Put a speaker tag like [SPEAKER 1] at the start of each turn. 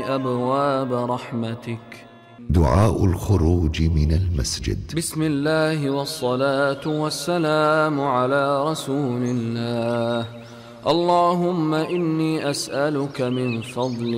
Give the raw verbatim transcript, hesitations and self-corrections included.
[SPEAKER 1] أبواب رحمتك.
[SPEAKER 2] دعاء الخروج من المسجد.
[SPEAKER 1] بسم الله والصلاة والسلام على رسول الله. اللهم إني أسألك من فضلك